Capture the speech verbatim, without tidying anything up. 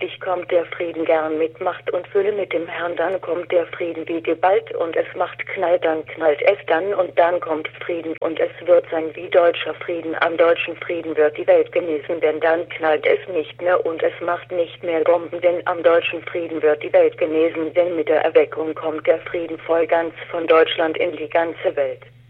endlich kommt der Frieden, gern mit Macht und Fülle mit dem Herrn, dann kommt der Frieden wie geballt und es macht knallt, dann knallt es dann und dann kommt Frieden und es wird sein wie deutscher Frieden, am deutschen Frieden wird die Welt genesen, denn dann knallt es nicht mehr und es macht nicht mehr Bomben, denn am deutschen Frieden wird die Welt genesen, denn mit der Erweckung kommt der Frieden voll ganz von Deutschland in die ganze Welt.